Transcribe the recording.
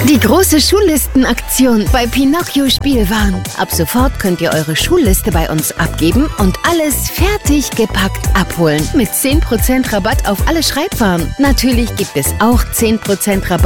Die große Schullistenaktion bei Pinocchio Spielwaren. Ab sofort könnt ihr eure Schulliste bei uns abgeben und alles fertig gepackt abholen. Mit 10% Rabatt auf alle Schreibwaren. Natürlich gibt es auch 10% Rabatt